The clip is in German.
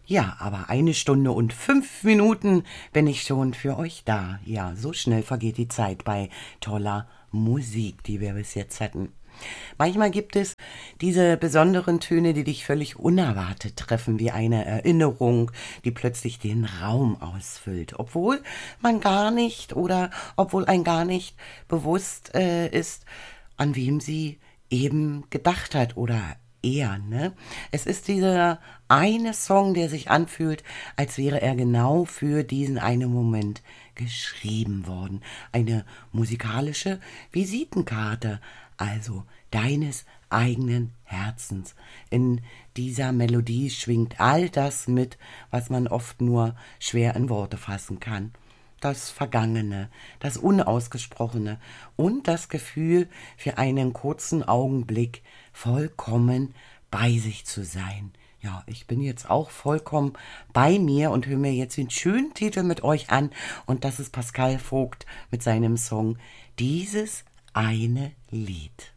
Ja, aber 1 Stunde und 5 Minuten bin ich schon für euch da. Ja, so schnell vergeht die Zeit bei toller Musik, die wir bis jetzt hatten. Manchmal gibt es diese besonderen Töne, die dich völlig unerwartet treffen, wie eine Erinnerung, die plötzlich den Raum ausfüllt, obwohl ein gar nicht bewusst ist, an wem sie eben gedacht hat oder eher, ne? Es ist dieser eine Song, der sich anfühlt, als wäre er genau für diesen einen Moment geschrieben worden. Eine musikalische Visitenkarte, also deines eigenen Herzens. In dieser Melodie schwingt all das mit, was man oft nur schwer in Worte fassen kann. Das Vergangene, das Unausgesprochene und das Gefühl, für einen kurzen Augenblick vollkommen bei sich zu sein. Ja, ich bin jetzt auch vollkommen bei mir und höre mir jetzt den schönen Titel mit euch an. Und das ist Pascal Vogt mit seinem Song Dieses eine Lied.